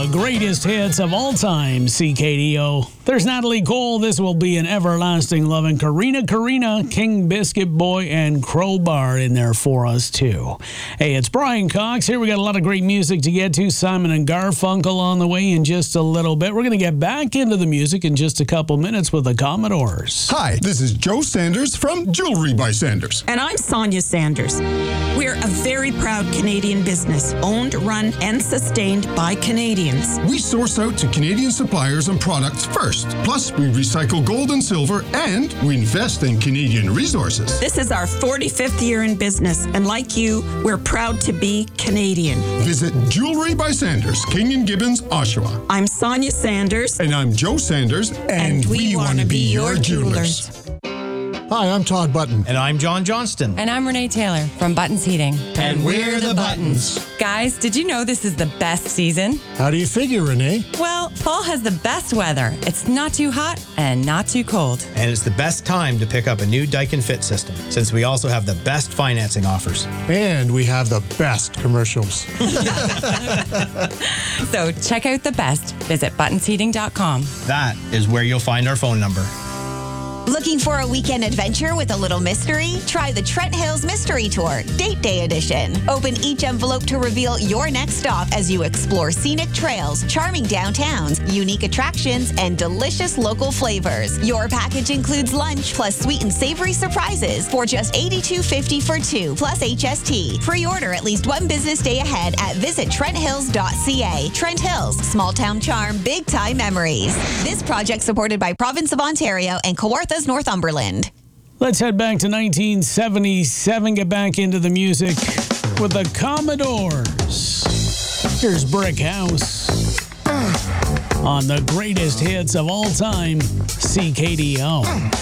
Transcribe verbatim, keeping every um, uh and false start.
the greatest hits of all time, C K D O. There's Natalie Cole, This Will Be an Everlasting Love, and Karina Karina, King Biscuit Boy, and Crowbar in there for us, too. Hey, it's Brian Cox here. We got a lot of great music to get to. Simon and Garfunkel on the way in just a little bit. We're going to get back into the music in just a couple minutes with the Commodores. Hi, this is Joe Sanders from Jewelry by Sanders. And I'm Sonia Sanders. We're a very proud Canadian business, owned, run, and sustained by Canadians. We source out to Canadian suppliers and products first. Plus, we recycle gold and silver, and we invest in Canadian resources. This is our forty-fifth year in business, and like you, we're proud to be Canadian. Visit Jewelry by Sanders, King and Gibbons, Oshawa. I'm Sonia Sanders. And I'm Joe Sanders, and, and we, we want to be your jewelers. jewelers. Hi, I'm Todd Button. And I'm John Johnston. And I'm Renee Taylor from Buttons Heating. And we're the Buttons. Guys, did you know this is the best season? How do you figure, Renee? Well, fall has the best weather. It's not too hot and not too cold. And it's the best time to pick up a new Daikin Fit system, since we also have the best financing offers. And we have the best commercials. So check out the best. Visit buttons heating dot com. That is where you'll find our phone number. Looking for a weekend adventure with a little mystery? Try the Trent Hills Mystery Tour, Date Day Edition. Open each envelope to reveal your next stop as you explore scenic trails, charming downtowns, unique attractions, and delicious local flavors. Your package includes lunch plus sweet and savory surprises for just eighty-two fifty for two, plus H S T. Pre-order at least one business day ahead at visit trent hills dot c a. Trent Hills, small town charm, big time memories. This project supported by Province of Ontario and Kawartha Northumberland. Let's head back to nineteen seventy-seven, get back into the music with the Commodores. Here's Brick House on the greatest hits of all time, C K D O.